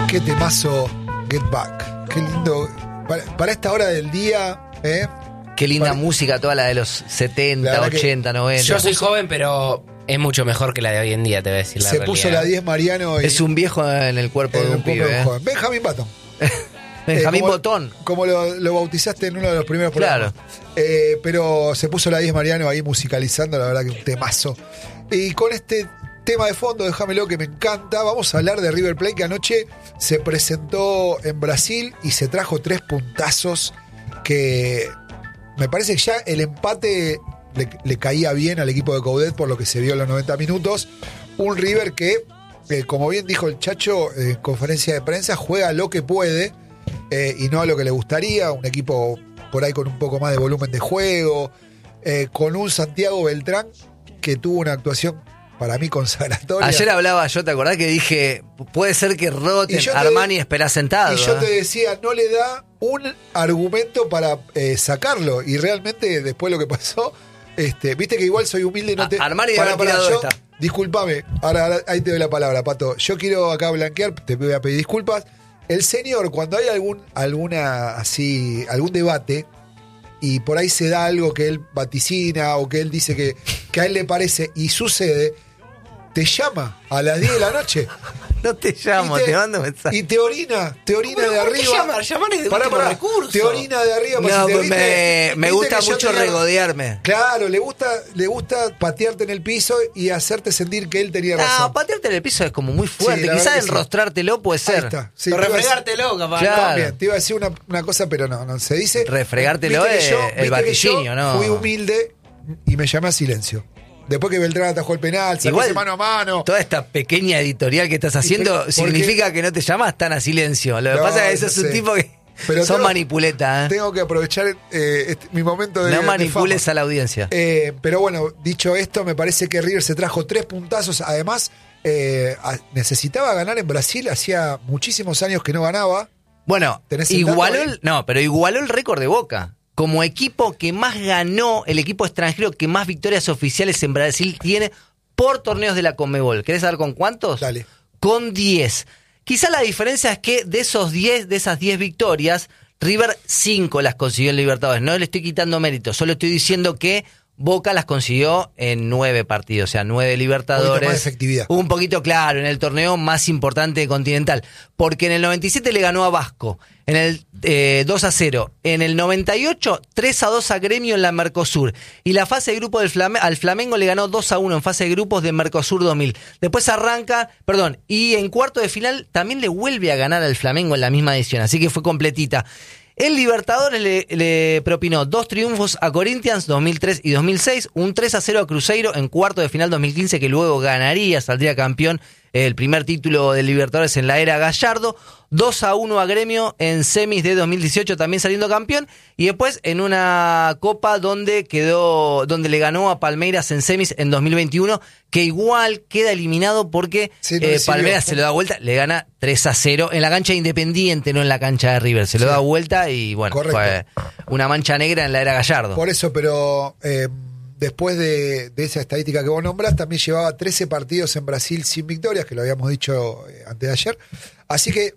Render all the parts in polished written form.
Qué temazo Get Back. Qué lindo. Para esta hora del día, Qué linda música, toda la de los 70, 80, 90. Yo soy joven, pero es mucho mejor que la de hoy en día, te voy a decir la realidad. Se puso la 10 Mariano. Es un viejo en el cuerpo de un pibe. Benjamín Button. Benjamín Botón. Como lo bautizaste en uno de los primeros programas. Claro. Pero se puso la 10 Mariano ahí musicalizando, la verdad que un temazo. Y con este tema de fondo, déjamelo que me encanta, vamos a hablar de River Plate, que anoche se presentó en Brasil y se trajo 3 puntazos que me parece que ya el empate le caía bien al equipo de Coudet por lo que se vio en los 90 minutos. Un River que, como bien dijo el Chacho en conferencia de prensa, juega lo que puede y no a lo que le gustaría. Un equipo por ahí con un poco más de volumen de juego, con un Santiago Beltrán que tuvo una actuación para mí consagratoria. Ayer hablaba yo, ¿te acordás que dije puede ser que roten Armani esperá sentado? Y yo te decía, no le da un argumento para sacarlo. Y realmente después lo que pasó, viste que igual soy humilde y no te... Armani para yo, esta. Discúlpame, ahora ahí te doy la palabra, Pato. Yo quiero acá blanquear, te voy a pedir disculpas. El señor, cuando hay algún debate y por ahí se da algo que él vaticina o que él dice que a él le parece y sucede, te llama a las 10 de la noche. No te llamo, te mando mensaje. Y te orina de arriba. Llamar es de último recurso. Te orina de arriba. No, pues me gusta mucho regodearme. Claro, le gusta patearte en el piso y hacerte sentir que él tenía razón. No, patearte en el piso es como muy fuerte. Sí, quizás enrostrártelo puede ser. Ahí está. Sí, refregártelo, capaz. Claro. También, te iba a decir una cosa, pero no se dice. Refregártelo es el vaticinio, ¿no? Fui humilde y me llamé a silencio. Después que Beltrán atajó el penal, sacó mano a mano. Toda esta pequeña editorial que estás haciendo significa que no te llamas tan a silencio. Lo que pasa es que sos un tipo que son manipuletas. Tengo que aprovechar mi momento de no manipules de fama. A la audiencia. Pero bueno, dicho esto, me parece que River se trajo 3 puntazos. Además, necesitaba ganar en Brasil. Hacía muchísimos años que no ganaba. Bueno, igualó el récord de Boca. Como equipo que más ganó, el equipo extranjero que más victorias oficiales en Brasil tiene por torneos de la Conmebol. ¿Querés saber con cuántos? Dale. Con 10. Quizá la diferencia es que de esas 10 victorias, River 5 las consiguió en Libertadores. No le estoy quitando mérito, solo estoy diciendo que Boca las consiguió en 9 partidos, o sea, 9 Libertadores. Un poquito más de efectividad. Un poquito, claro, en el torneo más importante continental. Porque en el 97 le ganó a Vasco, en el 2-0. En el 98, 3-2 a Gremio en la Mercosur. Y la fase de grupo al Flamengo le ganó 2-1 en fase de grupos de Mercosur 2000. Después y en cuarto de final también le vuelve a ganar al Flamengo en la misma edición, así que fue completita. El Libertadores le propinó 2 triunfos a Corinthians 2003 y 2006, un 3-0 a Cruzeiro en cuarto de final 2015 que luego ganaría, saldría campeón, el primer título de Libertadores en la era Gallardo, 2-1 a Gremio en semis de 2018 también saliendo campeón y después en una copa donde le ganó a Palmeiras en semis en 2021 que igual queda eliminado porque Palmeiras se lo da vuelta, le gana 3-0 en la cancha de Independiente, no en la cancha de River, se lo da vuelta y bueno, fue una mancha negra en la era Gallardo. Por eso, pero después de esa estadística que vos nombrás, también llevaba 13 partidos en Brasil sin victorias, que lo habíamos dicho antes de ayer. Así que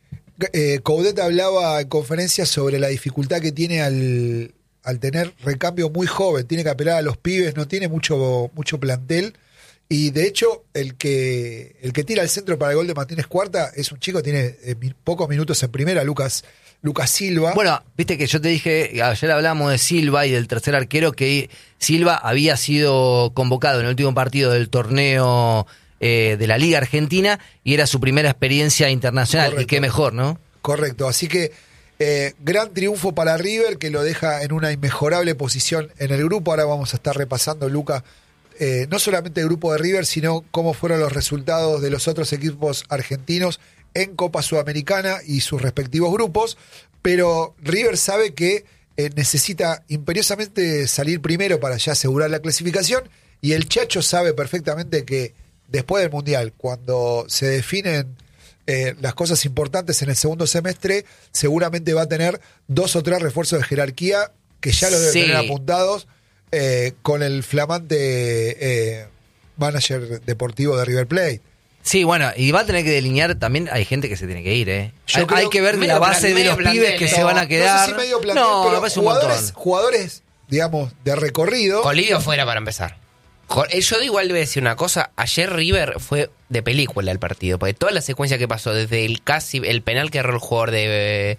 Coudet hablaba en conferencia sobre la dificultad que tiene al tener recambio muy joven. Tiene que apelar a los pibes, no tiene mucho plantel. Y de hecho, el que tira el centro para el gol de Martínez Cuarta es un chico que tiene pocos minutos en primera, Lucas Silva. Bueno, viste que yo te dije, ayer hablamos de Silva y del tercer arquero, que Silva había sido convocado en el último partido del torneo de la Liga Argentina y era su primera experiencia internacional. Correcto. Y qué mejor, ¿no? Correcto, así que gran triunfo para River, que lo deja en una inmejorable posición en el grupo. Ahora vamos a estar repasando, Luca, no solamente el grupo de River, sino cómo fueron los resultados de los otros equipos argentinos en Copa Sudamericana y sus respectivos grupos, pero River sabe que necesita imperiosamente salir primero para ya asegurar la clasificación, y el Chacho sabe perfectamente que después del Mundial, cuando se definen las cosas importantes en el segundo semestre, seguramente va a tener 2 o 3 refuerzos de jerarquía que ya los debe tener apuntados con el flamante manager deportivo de River Plate. Sí, bueno, y va a tener que delinear también, hay gente que se tiene que ir, ¿eh? Yo Hay creo que ver medio la base de medio los plantel, pibes que se van a quedar. No sé si medio plantel, No, me pero parece un montón. jugadores, digamos, de recorrido. Colidio fuera para empezar. Yo igual le voy a decir una cosa. Ayer River fue de película el partido. Porque toda la secuencia que pasó, desde el penal que erró el jugador de...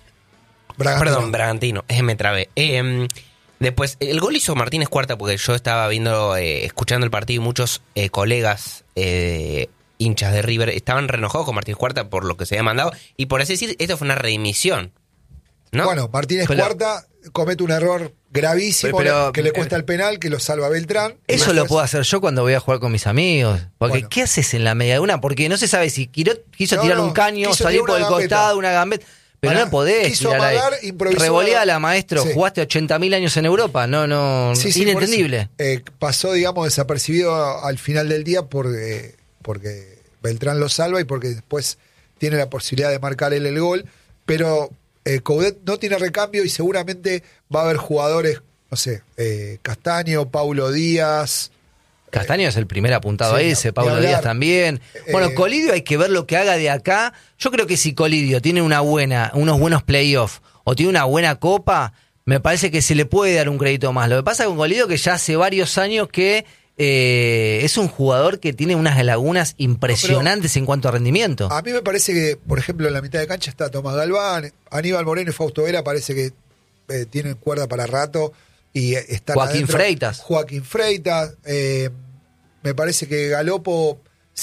Bragantino. Me trabé. Después, el gol hizo Martínez Cuarta porque yo estaba viendo, escuchando el partido y muchos colegas hinchas de River estaban re enojados con Martínez Cuarta por lo que se había mandado. Y por así decir, esto fue una redimisión, ¿no? Bueno, Martínez Cuarta comete un error gravísimo que le cuesta el penal, que lo salva Beltrán. Eso lo puedo hacer yo cuando voy a jugar con mis amigos. Porque Bueno. ¿qué haces en la media luna? Porque no se sabe si quiso tirar un caño, quiso salir tirar por el una gambeta. costado, una gambeta. Pero Pará, no podés quiso tirar ahí. amagar, improvisó. Revoleala, maestro. Sí. Jugaste 80.000 años en Europa. No, Sí, sí, inentendible. por eso, pasó, digamos, desapercibido al final del día porque Beltrán lo salva y porque después tiene la posibilidad de marcar él el gol. Pero Coudet no tiene recambio y seguramente va a haber jugadores, no sé, Castaño, Paulo Díaz. Castaño es el primer apuntado Sí, a ese, ni Pablo hablar. Díaz también. Bueno, Colidio hay que ver lo que haga de acá. Yo creo que si Colidio tiene unos buenos playoffs o tiene una buena copa, me parece que se le puede dar un crédito más. Lo que pasa con Colidio que ya hace varios años que es un jugador que tiene unas lagunas impresionantes en cuanto a rendimiento. A mí me parece que, por ejemplo, en la mitad de cancha está Tomás Galván, Aníbal Moreno y Fausto Vera parece que tienen cuerda para rato y están Joaquín adentro. Freitas. Joaquín Freitas. Me parece que Galopo,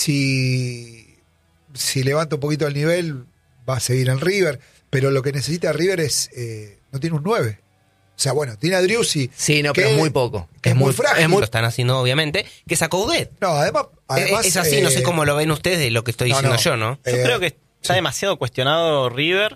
si levanta un poquito el nivel, va a seguir en River, pero lo que necesita River es, no tiene un 9. O sea, bueno, tiene a Driussi. Sí, no, pero es muy poco. Es muy frágil. Lo están haciendo, obviamente, que sacó Coudet. No, además Es así, no sé cómo lo ven ustedes de lo que estoy diciendo yo, ¿no? Yo creo que está demasiado cuestionado River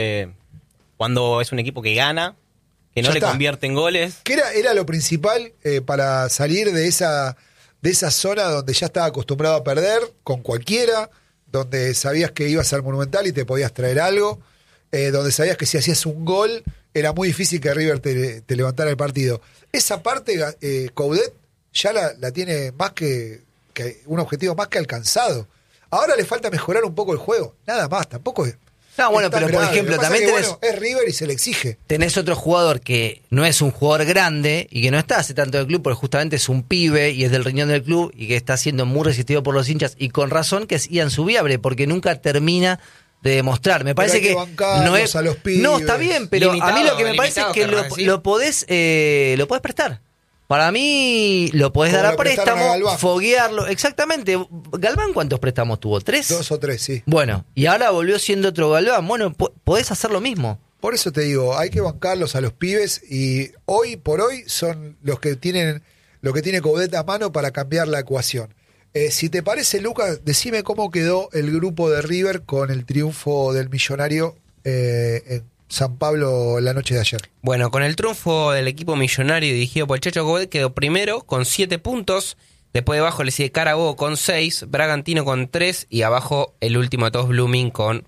cuando es un equipo que gana, que no Ya le está. convierte en goles. Que era lo principal para salir de esa zona donde ya estaba acostumbrado a perder con cualquiera, donde sabías que ibas al Monumental y te podías traer algo, donde sabías que si hacías un gol era muy difícil que River te levantara el partido. Esa parte Coudet ya la tiene más que un objetivo más que alcanzado. Ahora le falta mejorar un poco el juego, nada más, tampoco es. No, bueno, es tan pero por grave. ejemplo, Lo que pasa también es que, tenés- bueno, es River y se le exige. Tenés otro jugador que no es un jugador grande y que no está hace tanto del club, porque justamente es un pibe y es del riñón del club y que está siendo muy resistido por los hinchas y con razón, que es Ian Subiabre, porque nunca termina de demostrar. Me parece hay que bancarlos no es a los pibes. No, está bien, pero a mí Limitado, lo que me parece es que querrás decir. lo podés prestar. Para mí lo podés Como dar a lo prestaron a préstamo, Galván. foguearlo. Exactamente. ¿Galván cuántos préstamos tuvo? ¿3? 2 o 3, sí. Bueno, y ahora volvió siendo otro Galván. Bueno, podés hacer lo mismo. Por eso te digo, hay que bancarlos a los pibes y hoy por hoy son los que tienen lo que tiene Coudet a mano para cambiar la ecuación. Si te parece, Lucas, decime cómo quedó el grupo de River con el triunfo del Millonario en San Pablo la noche de ayer. Bueno, con el triunfo del equipo millonario dirigido por el Chacho Coudet quedó primero con 7 puntos. Después de abajo le sigue Carabobo con 6, Bragantino con 3 y abajo el último de todos, Blooming, con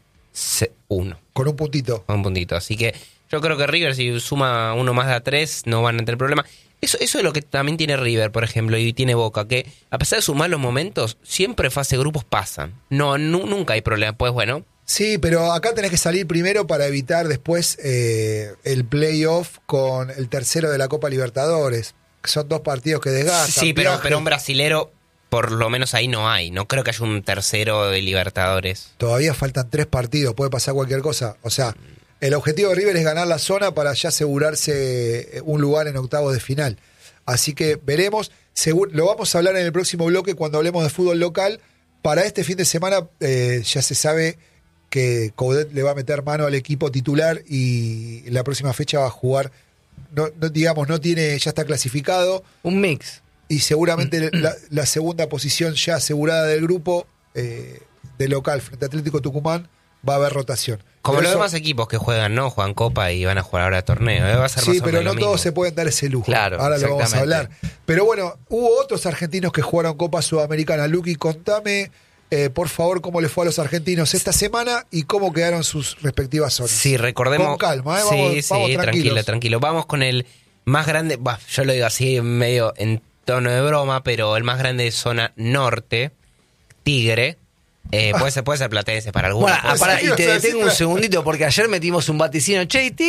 1. Con un puntito. Con un puntito. Así que yo creo que River, si suma uno más de a 3, no van a tener problema. Eso es lo que también tiene River, por ejemplo, y tiene Boca, que a pesar de sus malos momentos, siempre fase de grupos pasan. Nunca hay problema. Pues bueno, Sí, pero acá tenés que salir primero para evitar después el playoff con el tercero de la Copa Libertadores. Que son 2 partidos que desgastan. sí, pero viajes. un brasilero, por lo menos ahí no hay. No creo que haya un tercero de Libertadores. Todavía faltan 3 partidos, puede pasar cualquier cosa. O sea, el objetivo de River es ganar la zona para ya asegurarse un lugar en octavos de final. Así que veremos. Lo vamos a hablar en el próximo bloque cuando hablemos de fútbol local. Para este fin de semana ya se sabe que Coudet le va a meter mano al equipo titular y la próxima fecha va a jugar. No tiene, ya está clasificado. Un mix. Y seguramente la segunda posición ya asegurada del grupo de local frente a Atlético Tucumán va a haber rotación. Como Pero los eso- demás equipos que juegan, ¿no? Juegan Copa y van a jugar ahora torneo. Va a ser Sí, más o pero menos no lo mismo. todos se pueden dar ese lujo. Claro, ahora lo vamos a exactamente. hablar. Pero bueno, hubo otros argentinos que jugaron Copa Sudamericana. Luqui, contame, por favor, cómo le fue a los argentinos esta semana y cómo quedaron sus respectivas zonas. Sí, recordemos. Con calma, Sí, vamos sí, tranquilos. tranquilo. Vamos con el más grande. Bah, yo lo digo así, medio en tono de broma, pero el más grande de zona norte, Tigre, Puede ser Platense para algunos. Bueno, Pensé que y ibas te a decir detengo un la- segundito porque ayer metimos un vaticino. Che,